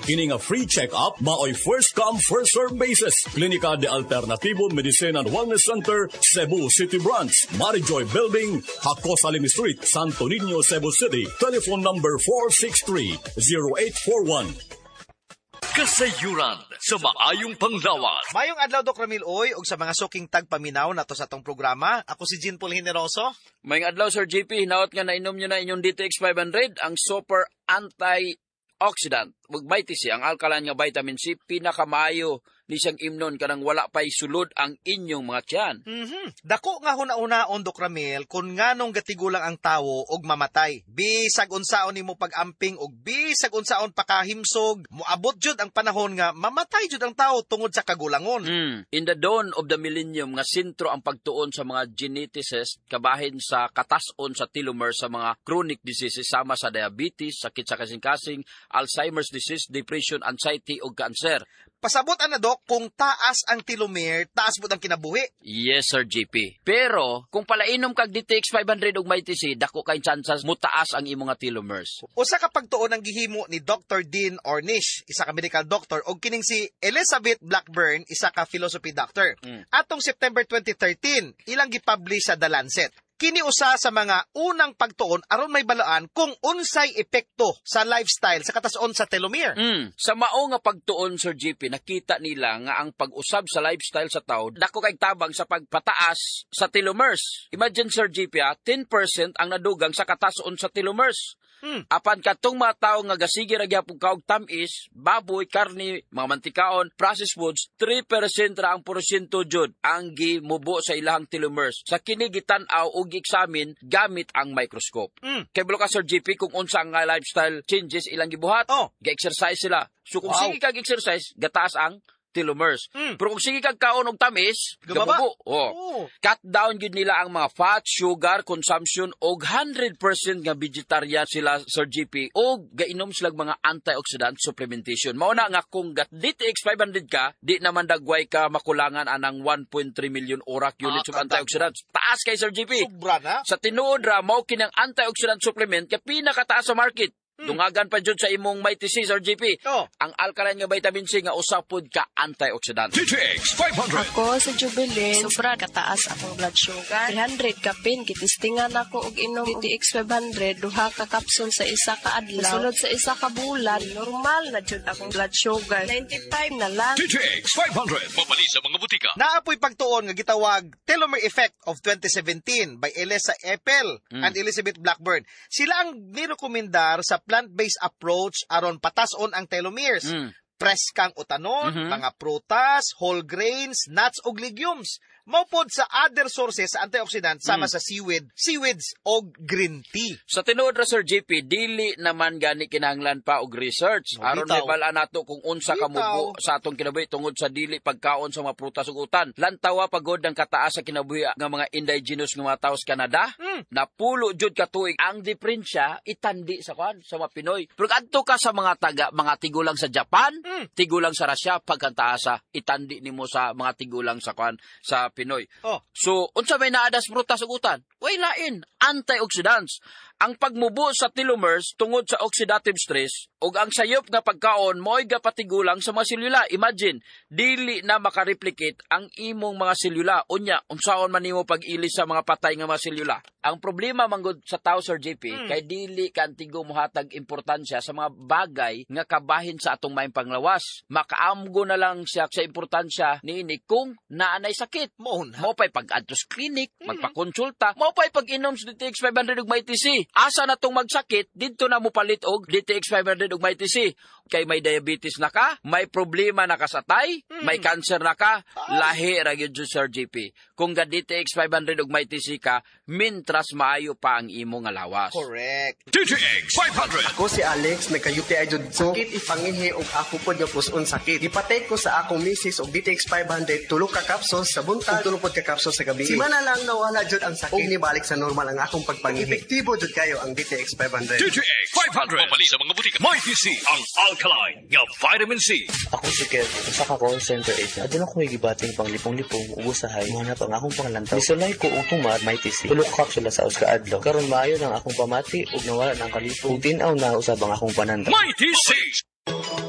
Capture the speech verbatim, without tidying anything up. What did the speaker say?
Kini nga free check-up maoy first come first serve basis. Klinika de Alternativo Medicine and Wellness Center, Cebu City Branch, Marijoy Building, Hakos Alimi Street, Santo Niño, Cebu City. Telephone number four six three, zero eight four one. Kasayuran sa maayong panglawas. Mayong adlaw, Doc Ramil Oy, og sa mga suking tagpaminaw na to sa tong programa. Ako si Jean Paul Generoso. Mayong adlaw, Sir J P. Hinaot nga nainom nyo na inyong D T X five hundred, ang super antioxidant. Magbaiti siya, ang alkaline nga vitamin C, pinakamaayo ni siyang imnon kanang wala pa'y sulod ang inyong mga tiyan. Mm-hmm. Dako nga huna-unaon, Doc Ramil, kung nganong gatigulang ang tawo og mamatay. Bisag unsaon nimo pag-amping og bisag unsaon pakahimsog, moabot jud ang panahon nga mamatay jud ang tawo tungod sa kagulangon. Mm. In the dawn of the millennium, nga sentro ang pagtuon sa mga geneticists kabahin sa katason sa telomere sa mga chronic diseases sama sa diabetes, sakit sa kasing-kasing, Alzheimer's disease, depression, anxiety ug cancer. Pasabot ana, Dok, kung taas ang telomere, taas pud ang kinabuhi. Yes, Sir J P. Pero kung palainom kag D T X five hundred ug may T C, dako kay chances mo taas ang imong nga telomeres. Usa ka pagtuon ang gihimo ni Doctor Dean Ornish, isa ka medical doctor, og kining si Elizabeth Blackburn, isa ka philosophy doctor. Mm. Atong September twenty thirteen, ilang gipublish sa The Lancet. Kini usa sa mga unang pagtuon aron may balaan kung unsay epekto sa lifestyle sa katason sa telomere. Mm. Sa mao nga pagtuon, Sir J P, nakita nila nga ang pag-usab sa lifestyle sa tao dako kay tabang sa pagpataas sa telomeres. Imagine, Sir J P, ah, ten percent ang nadugang sa katason sa telomeres. Hmm. Apan katong mga tao nga gasige ra gyapon kaog tamis, baboy, karni, mga mantikaon, processed foods, three percent ra ang porsyento jud ang gimubo sa ilahang telomeres. Sa kini gitan-aw ug gi-examine gamit ang microscope. Hmm. Kay bulo ka, Sir J P, kung unsa ang lifestyle changes ilang gibuhat, oh. Ga-exercise sila. So kung wow. sige kag exercise, gataas ang telomeres. Mm. Pero kung sige kag kaon og tamis, gabubo. Oh. Oh. Cut down gid nila ang mga fat, sugar consumption og one hundred percent nga vegetarian sila, Sir J P, og gainom sila mga antioxidant supplementation. Mao na nga kung gat D T X five hundred ka, di naman dagway ka makulangan anang one point three million orak units ah, of antioxidants. Taas kay Sir J P. Sobra na. Sa tinuod ra mao kinang antioxidant supplement kay pinakataas sa market. Hmm. Dungagan pa dyan sa imong may T C, Sir J P. Oh. Ang alkaline nga vitamin C nga usapod ka antioxidant. D T X five hundred. Ako sa Jubilee, sobra kataas akong blood sugar. three hundred kapin, kitistingan ako og inom D T X five hundred, duha ka kapsul sa isa ka adlaw. Sulod sa isa ka bulan, normal na jud akong blood sugar. ninety-five na lang. D T X five hundred. Mabali sa mga butika. Naapoy pagtuon nga gitawag Telomere Effect of twenty seventeen by Elisa Eppel mm. and Elizabeth Blackburn. Sila ang nirekomendar sa plant-based approach aron patason ang telomeres. Mm. Preskang utanon, mm-hmm. mga prutas, whole grains, nuts ug legumes. Maupod sa other sources sa antioxidant sama mm. sa seaweed, seaweeds o green tea. Sa tinuod ra, Sir J P, dili naman gani kinahanglan pa og research no, aron mabala nato kung unsa ka mubo sa atong kinabuhi tungod sa dili pagkaon sa mga prutas ug utan. Lantawa pagod ang kataas sa kinabuhi nga mga indigenous nga mga tawo sa Canada. Mm. Napulo jud ka tuig ang diferensya itandi sa kwan sa mga Pinoy. Pero adto ka sa mga taga mga tigulang sa Japan, mm. tigulang sa Russia, pagkantaasa itandi nimo sa mga tigulang sa kwan sa Pinoy. Oh. So, unsa may naadas prutas ug utan? Way lain, antioxidants. Ang pagmubo sa telomeres tungod sa oxidative stress ug ang sayop nga pagkaon mo'y gapatigulang sa mga selula. Imagine, dili na makareplicate ang imong mga selula. Unya, unsaon man nimo pag-ilis sa mga patay nga mga selula? Ang problema manggod sa tao, Sir J P, hmm. kay dili kantigo mohatag importansya sa mga bagay nga kabahin sa atong maayong panglawas. Makaamgo na lang siya sa importansya niini kung naanay sakit. Mo pa'y pag-adto sa clinic, hmm. magpakonsulta, mo pa'y pag-inom sa D T X five hundred ug may T C. Asa na tong magsakit, dito na mo palit og D T X five hundred ug may T C. Kay may diabetes na ka, may problema na ka sa tay, hmm. may cancer na ka, lahi ra gyud, Sir J P. Kung ga D T X five hundred ug may T C ka, mintras maayo pa ang imo nga lawas. Correct. D T X five hundred. Ako si Alex, nagka-U T I jud ko. Sakit ipangihi og ako pod nga puson sakit. Ipatay ko sa akong misis og D T X five hundred, tulo ka capsules sa buntag, tulo pod ka capsules sa gabi. Simana lang nawala jud ang sakit. Og nibalik sa normal ang akong pagpangihi. Epektibo jud kayo ang D T X five hundred. D T X five hundred. Mabali sa mga butika. May T C ang alkaline nga vitamin C. Ako si Kevin, usa ka call center agent. Aduna ko gibating panglipong-lipong ubusahay mo na pang akong pangalantaw. Misulay ko og tumad may T C. Tulo ka kapsula sa uska adlaw. Karon maayo nang akong pamati ug nawala nang kalipong. Ug tin-aw na usab ang akong pananda. May T C.